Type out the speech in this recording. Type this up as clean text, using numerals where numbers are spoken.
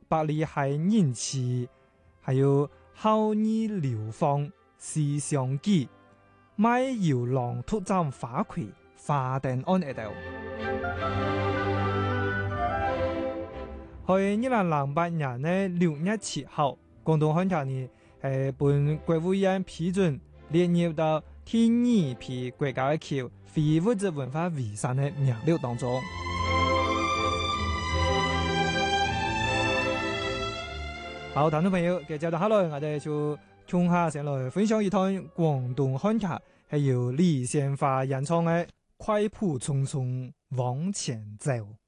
百里係人氣，還有孝義流芳思想記，賣搖郎突斬花魁花燈案一道。喺2008年呢6月7號，廣東漢劇呢係本國務院批准列入到第2批國家級非物質文化遺產的名錄當中。好，聽眾朋友，接到下來，我哋就從下先來分享一段廣東漢劇，係由李仙花演唱嘅《快步匆匆往前走》。